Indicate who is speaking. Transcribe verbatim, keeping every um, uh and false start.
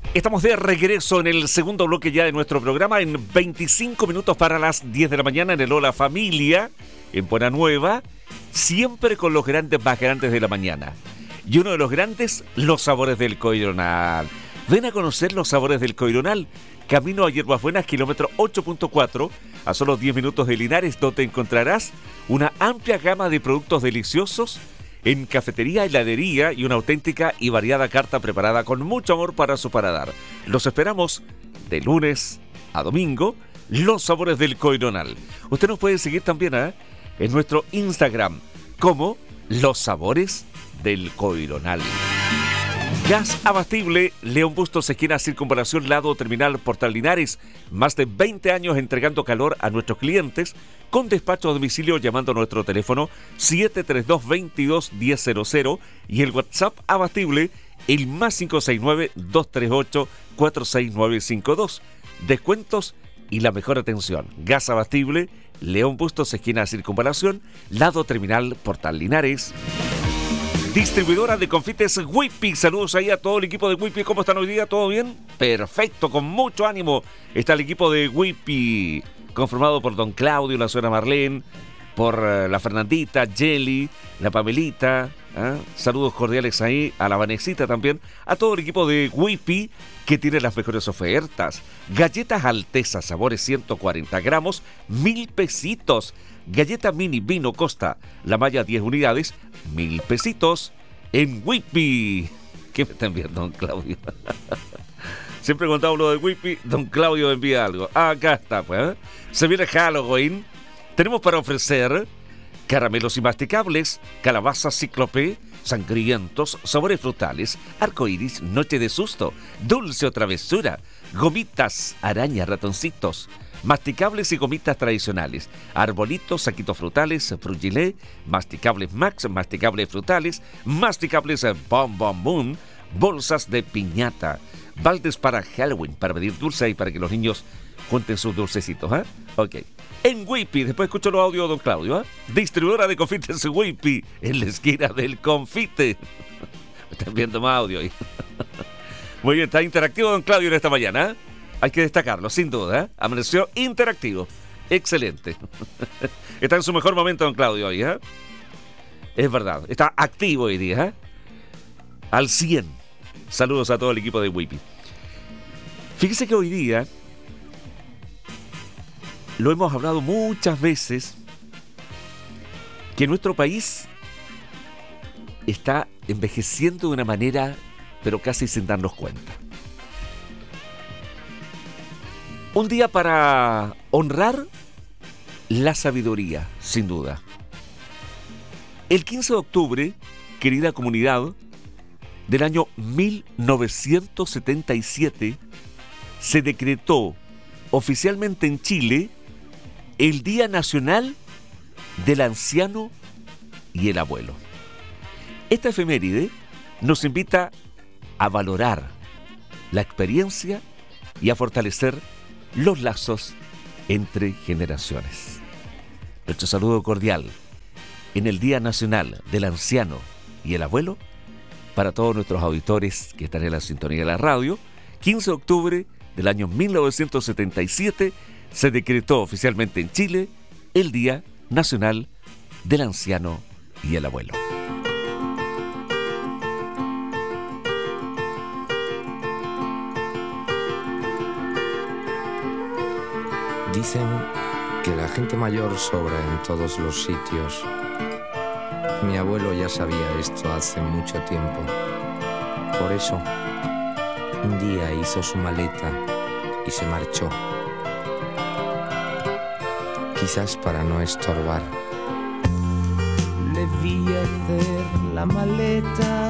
Speaker 1: Estamos de regreso en el segundo bloque ya de nuestro programa, en veinticinco minutos para las diez de la mañana en el Hola Familia, en Buena Nueva, siempre con los grandes más grandes de la mañana. Y uno de los grandes, los sabores del Coironal. Ven a conocer los sabores del Coironal. Camino a Hierbas Buenas, kilómetro ocho punto cuatro, a solo diez minutos de Linares, donde encontrarás una amplia gama de productos deliciosos en cafetería, heladería y una auténtica y variada carta preparada con mucho amor para su paladar. Los esperamos de lunes a domingo, los sabores del Coironal. Usted nos puede seguir también ¿eh? en nuestro Instagram como los sabores del Coironal. Gas Abastible, León Bustos, esquina Circunvalación, lado terminal Portal Linares. Más de veinte años entregando calor a nuestros clientes con despacho a domicilio llamando a nuestro teléfono siete tres dos, veintidós, diez cero cero y el WhatsApp Abastible, el más cinco seis nueve, dos tres ocho, cuatro seis nueve cinco dos. Descuentos y la mejor atención. Gas Abastible, León Bustos, esquina Circunvalación, lado terminal Portal Linares. Distribuidora de confites Whippy. Saludos ahí a todo el equipo de Whippy. ¿Cómo están hoy día? ¿Todo bien? Perfecto, con mucho ánimo. Está el equipo de Whippy, conformado por don Claudio, la señora Marlene, por uh, la Fernandita, Jelly, la Pamelita. ¿eh? Saludos cordiales ahí a la Vanesita también. A todo el equipo de Whippy, que tiene las mejores ofertas. Galletas Alteza, sabores ciento cuarenta gramos, mil pesitos. Galleta mini vino Costa, la malla diez unidades, mil pesitos en Whippy. ¿Qué me está enviando don Claudio? Siempre cuando hablo de Whippy, don Claudio envía algo. Acá está, pues. ¿eh? Se viene Halloween. Tenemos para ofrecer caramelos y masticables, calabazas cíclope, sangrientos, sabores frutales, arcoíris, noche de susto, dulce o travesura, gomitas, araña, ratoncitos, masticables y gomitas tradicionales, arbolitos, saquitos frutales, frugilé, masticables Max, masticables frutales, masticables Bom Bom Boom, bolsas de piñata, baldes para Halloween, para pedir dulce y para que los niños junten sus dulcecitos, ¿eh? Ok. En Whippy, después escucho los audios de don Claudio, ¿eh? Distribuidora de confites Whippy, en la esquina del confite. Están viendo más audio ahí. Muy bien, está interactivo don Claudio en esta mañana, ¿eh? Hay que destacarlo, sin duda, ¿eh? Amaneció interactivo. Excelente. Está en su mejor momento don Claudio hoy, ¿eh? Es verdad, está activo hoy día, ¿eh? Al cien. Saludos a todo el equipo de Whippy. Fíjese que hoy día, lo hemos hablado muchas veces, que nuestro país está envejeciendo de una manera, pero casi sin darnos cuenta. Un día para honrar la sabiduría, sin duda. El quince de octubre, querida comunidad, del año mil novecientos setenta y siete, se decretó oficialmente en Chile el Día Nacional del Anciano y el Abuelo. Esta efeméride nos invita a valorar la experiencia y a fortalecer los lazos entre generaciones. Nuestro saludo cordial en el Día Nacional del Anciano y el Abuelo para todos nuestros auditores que están en la sintonía de la radio. quince de octubre del año mil novecientos setenta y siete se decretó oficialmente en Chile el Día Nacional del Anciano y el Abuelo.
Speaker 2: Dicen que la gente mayor sobra en todos los sitios. Mi abuelo ya sabía esto hace mucho tiempo. Por eso, un día hizo su maleta y se marchó. Quizás para no estorbar.
Speaker 3: Le vi hacer la maleta